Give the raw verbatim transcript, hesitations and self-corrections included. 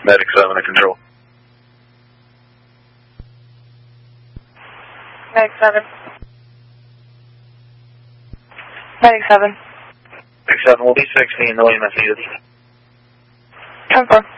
Medic seven to control. Medic seven. Medic seven. Medic seven, we'll be sixteen, no units needed. Confirm.